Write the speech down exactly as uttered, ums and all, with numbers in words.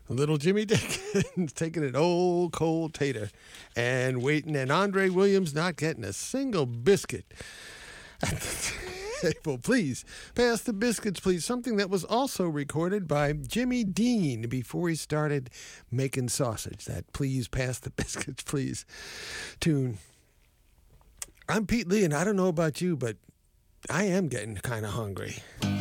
Little Jimmy Dickens taking an old cold tater and waiting, and Andre Williams not getting a single biscuit. Well, please pass the biscuits, please. Something that was also recorded by Jimmy Dean before he started making sausage. That "Please pass the biscuits, please" tune. I'm Pete Lee, and I don't know about you, but I am getting kind of hungry.